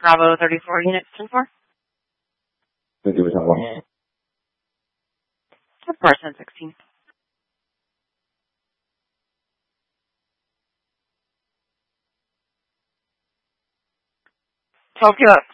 Bravo 34 units 10-4. Thank you, Tower. 10-4, 10-16. Tokyo